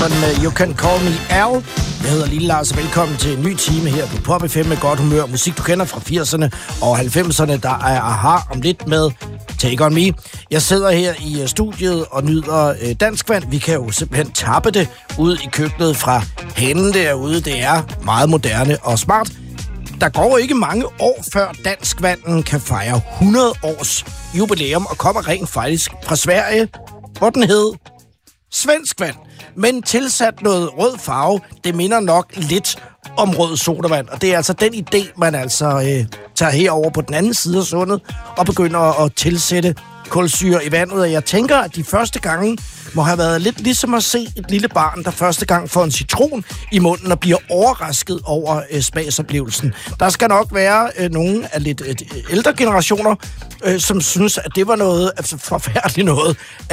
You Can Call Me Al. Jeg hedder Lille Lars, og velkommen til en ny time her på Pop FM med godt humør. Musik, du kender fra 80'erne og 90'erne. Der er Aha om lidt med Take On Me. Jeg sidder her i studiet og nyder dansk vand. Vi kan jo simpelthen tappe det ud i køkkenet fra hanen derude. Det er meget moderne og smart. Der går ikke mange år, før dansk vanden kan fejre 100 års jubilæum og kommer rent faktisk fra Sverige, hvor den hed svensk vand, men tilsat noget rød farve. Det minder nok lidt om rød sodavand, og det er altså den idé, man altså tager herover på den anden side af sundet og begynder at tilsætte kulsyre i vandet. Og jeg tænker, at de første gange må have været lidt ligesom at se et lille barn, der første gang får en citron i munden og bliver overrasket over smagsoplevelsen. Der skal nok være nogle af lidt ældre generationer, som synes, at det var noget forfærdeligt noget,